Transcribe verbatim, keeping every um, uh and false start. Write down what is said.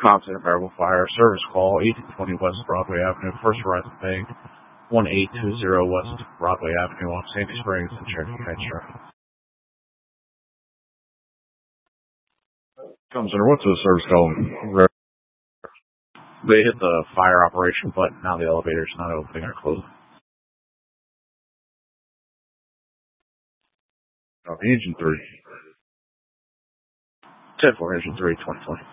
Constant variable fire. Service call, eighteen twenty West Broadway Avenue, First Horizon Bank, one eight two zero West Broadway Avenue off Sandy Springs and Cherokee Heights Drive. Comes under what's the service call? They hit the fire operation button. Now the elevator's not opening or closing. Oh, engine three. ten four, engine three, twenty twenty.